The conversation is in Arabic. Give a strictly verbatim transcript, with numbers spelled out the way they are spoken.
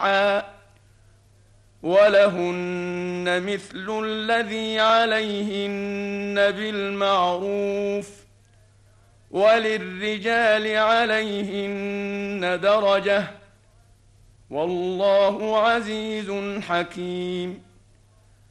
ولهن مثل الذي عليهن بالمعروف وللرجال عليهن درجة والله عزيز حكيم.